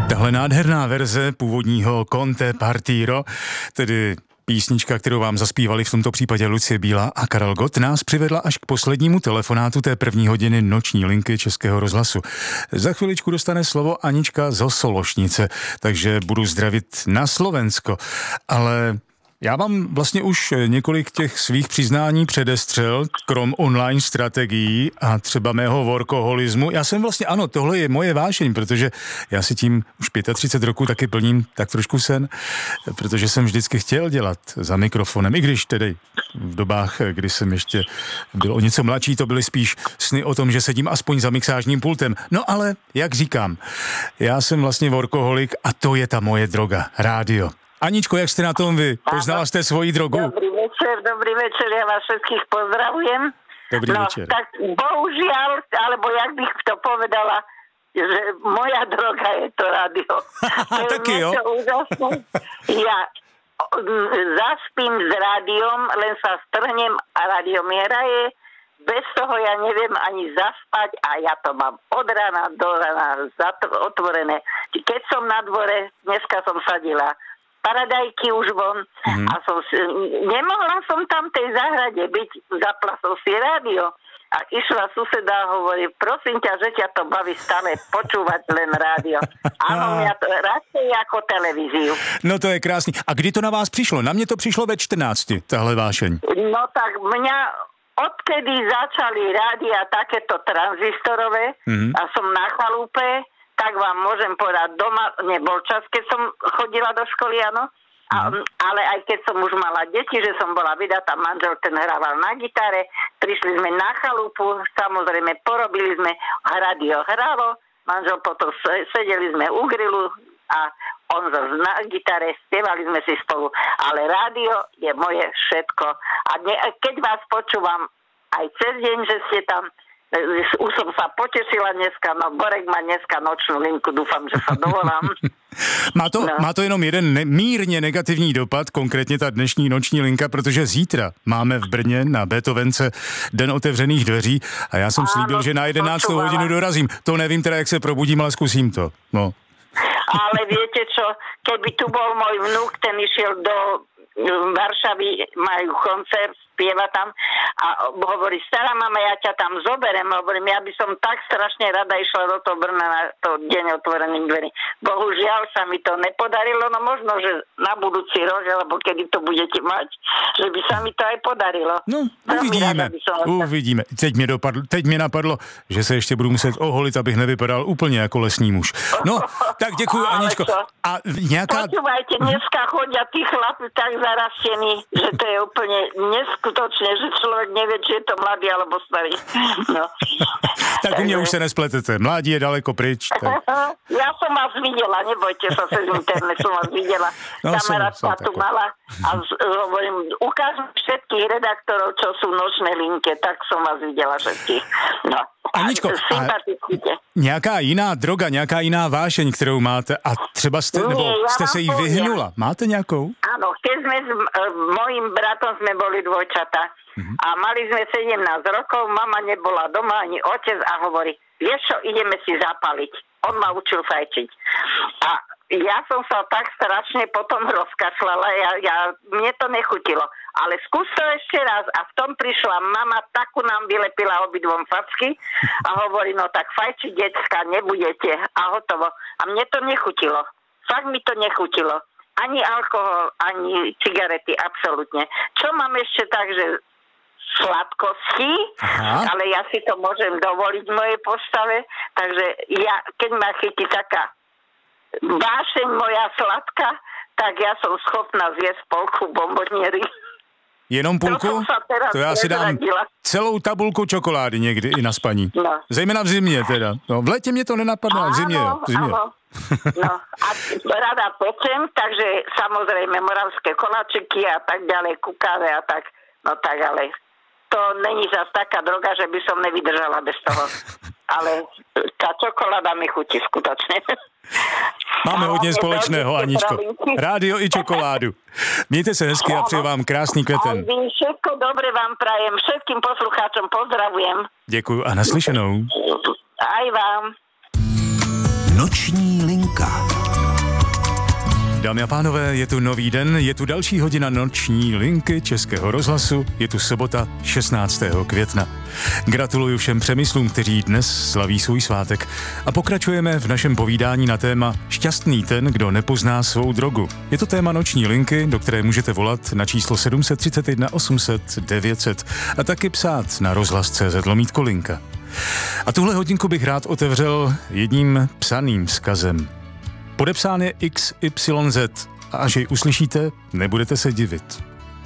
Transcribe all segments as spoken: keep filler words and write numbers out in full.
Tahle nádherná verze původního Conte Partiro, tedy písnička, kterou vám zaspívali v tomto případě Lucie Bílá a Karel Gott, nás přivedla až k poslednímu telefonátu té první hodiny noční linky Českého rozhlasu. Za chviličku dostane slovo Anička z Sološnice, takže budu zdravit na Slovensko. Ale já vám vlastně už několik těch svých přiznání předestřel, krom online strategií a třeba mého workoholismu. Já jsem vlastně, ano, tohle je moje vášeň, protože já si tím už třicet pět roků taky plním tak trošku sen, protože jsem vždycky chtěl dělat za mikrofonem, i když tedy v dobách, kdy jsem ještě byl o něco mladší, to byly spíš sny o tom, že sedím aspoň za mixážním pultem. No ale, jak říkám, já jsem vlastně workoholik a to je ta moje droga, rádio. Aničko, jak ste na tom vy? Poznala ste svoji drogu? Dobrý večer, dobrý večer, ja vás všetkých pozdravujem. Dobrý no, večer. Tak bohužiaľ, alebo jak bych to povedala, že moja droga je to rádio. To Taky jo? Úžasné. Ja zaspím s rádiom, len sa strhnem a rádio mi hraje. Bez toho ja neviem ani zaspať a ja to mám od rána do rána otvorené. Keď som na dvore, dneska som sadila paradajky už von mm-hmm. a som si, nemohla som tam tej záhrade byť, zapla som si rádio a išla suseda a hovorí, prosím ťa, že ťa to baví stále počúvať len rádio. Áno, mňa to radšej ako televíziu. No to je krásný. A kdy to na vás přišlo? Na mě to přišlo ve čtrnácti, tahle vášeň. No tak mňa odkedy začali rádia takéto tranzistorové mm-hmm. a som na chalúpe, tak vám môžem povedať, doma nebol čas, keď som chodila do školy, áno, a, ale aj keď som už mala deti, že som bola vydatá, manžel ten hrával na gitare, prišli sme na chalupu, samozrejme porobili sme, radio hralo, manžel potom sedeli sme u grilu a on na gitare, spievali sme si spolu, ale rádio je moje všetko. A ne, keď vás počúvam aj cez deň, že ste tam, už som sa potešila dneska, no Borek má dneska nočnú linku, dúfam, že sa dovolám. Má to, no. má to jenom jeden ne, mírně negativní dopad, konkrétně ta dnešní noční linka, protože zítra máme v Brně na Beethovence den otevřených dveří a já jsem slíbil, Áno, že na jedenáctou hodinu dorazím. To nevím teda, jak se probudím, ale zkusím to. No. Ale viete čo, keby tu bol môj vnúk, ten išiel do Varšavy, majú koncert, spieva tam a hovorí, stará mama, ja ťa tam zoberiem, hovorím, ja by som tak strašne rada išla do toho Brna na to deň otvorených dverí. Bohužiaľ sa mi to nepodarilo, no možno, že na budúci rok, alebo kedy to budete mať, že by sa mi to aj podarilo. No, uvidíme, uvidíme. Teď mě, dopadlo, teď mě napadlo, že se ještě budu muset oholit, abych nevypadal úplně jako lesní muž. No, tak děkuju, Aničko. A nějaká... Počúvajte, dneska chodia tí chlapi tak zarastení, že to je úplne neskutočné, že človek nevie, či je to mladý alebo starý. No. Tak u mě už se nespletete. Mládí je daleko pryč. Tak... Ja som vás videla, nebojte sa, cez internet som vás videla. No, kamarátka tu mala a hovorím, ukážem všetkých redaktorov, čo sú v nočnej linke, tak som vás videla všetkých. No. Aničko, a nějaká jiná droga, nějaká jiná vášeň, kterou máte a třeba jste, nebo Nie, jste ja se jí poviem. vyhnula. Máte nějakou? Áno, keď sme s uh, mojím bratom sme boli dvojčata mm-hmm. a mali sme sedemnásť rokov, mama nebola doma ani otec a hovorí, vieš čo, ideme si zapaliť. On ma učil fajčiť. A ja som sa tak strašne potom rozkašľala, ja, ja, mne to nechutilo. Ale skús to ešte raz a v tom prišla mama, takú nám vylepila obidvom facky a hovorí, no tak fajčiť, decka, nebudete a hotovo. A mne to nechutilo. Fakt mi to nechutilo. Ani alkohol, ani cigarety, absolútne. Čo mám ešte tak, že sladkosti, Aha. ale ja si to môžem dovoliť v mojej postave, takže ja, keď ma chytí taká vášeň moja sladká, tak ja som schopná zjesť polku bomboniery. Jenom půlku? To já si dám celou tabulku čokolády někdy i na spaní. No. Zejména v zimě teda. No, v létě mě to nenapadlo, v zimě. V zimě. No a rada pečem, takže samozrejme moravské koláčiky a tak ďalej, kukáve a tak. No tak, ale to není zas taká droga, že by som nevydržala bez toho. Ale tá čokoláda mi chutí skutočne. Máme hodně společného, Aničko. Rádio i čokoládu. Mějte se hezky a přeju vám krásný květen. Všetko dobre vám prajem. Všetkým poslucháčom pozdravujem. Děkuju a naslyšenou. Aj vám. Noční linka. Dámy a pánové, je tu nový den, je tu další hodina noční linky Českého rozhlasu, je tu sobota šestnáctého května. Gratuluju všem přemyslům, kteří dnes slaví svůj svátek a pokračujeme v našem povídání na téma Šťastný ten, kdo nepozná svou drogu. Je to téma noční linky, do které můžete volat na číslo sedm set třicet jedna osm set devět set a taky psát na rozhlas tečka cé zet lomítko linka. A tuhle hodinku bych rád otevřel jedním psaným vzkazem. Podepsán je X Y Z a až jej uslyšíte, nebudete se divit.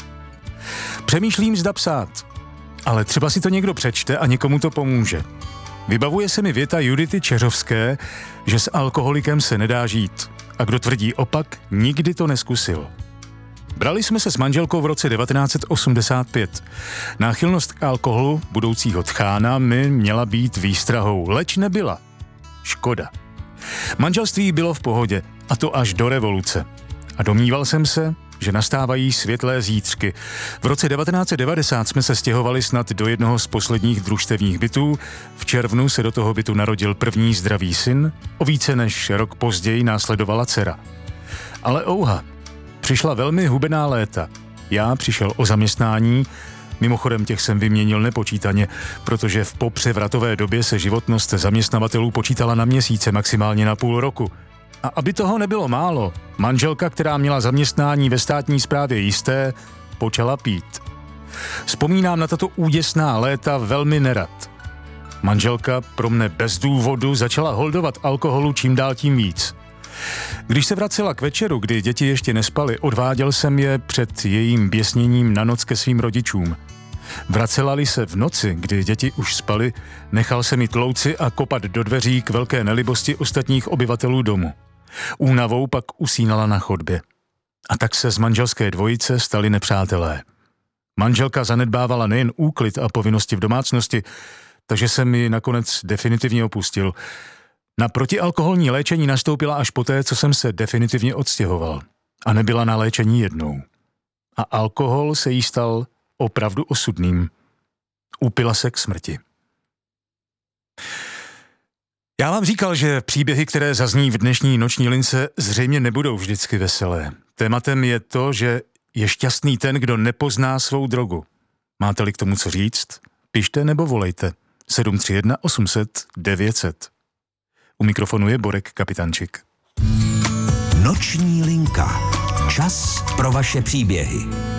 Přemýšlím, zda psát, ale třeba si to někdo přečte a někomu to pomůže. Vybavuje se mi věta Judity Čeřovské, že s alkoholikem se nedá žít a kdo tvrdí opak, nikdy to neskusil. Brali jsme se s manželkou v roce devatenáct set osmdesát pět. Náchylnost k alkoholu budoucího tchána mi měla být výstrahou, leč nebyla. Škoda. Manželství bylo v pohodě, a to až do revoluce. A domníval jsem se, že nastávají světlé zítřky. V roce devatenáct set devadesát jsme se stěhovali snad do jednoho z posledních družstevních bytů. V červnu se do toho bytu narodil první zdravý syn, o více než rok později následovala dcera. Ale ouha, přišla velmi hubená léta. Já přišel o zaměstnání, mimochodem těch jsem vyměnil nepočítaně, protože v popřevratové době se životnost zaměstnavatelů počítala na měsíce, maximálně na půl roku. A aby toho nebylo málo, manželka, která měla zaměstnání ve státní správě jisté, počala pít. Vzpomínám na tato úděsná léta velmi nerad. Manželka pro mne bez důvodu začala holdovat alkoholu čím dál tím víc. Když se vracela k večeru, kdy děti ještě nespaly, odváděl jsem je před jejím běsněním na noc ke svým rodičům. Vracela-li se v noci, kdy děti už spaly, nechal jsem ji tlouci a kopat do dveří k velké nelibosti ostatních obyvatelů domu. Únavou pak usínala na chodbě. A tak se z manželské dvojice stali nepřátelé. Manželka zanedbávala nejen úklid a povinnosti v domácnosti, takže jsem ji nakonec definitivně opustil. Na protialkoholní léčení nastoupila až poté, co jsem se definitivně odstěhoval. A nebyla na léčení jednou. A alkohol se jí stal opravdu osudným. Upila se k smrti. Já vám říkal, že příběhy, které zazní v dnešní noční lince, zřejmě nebudou vždycky veselé. Tématem je to, že je šťastný ten, kdo nepozná svou drogu. Máte-li k tomu co říct? Pište nebo volejte. sedm tři jedna osm set devět set. U mikrofonu je Borek Kapitančik. Noční linka. Čas pro vaše příběhy.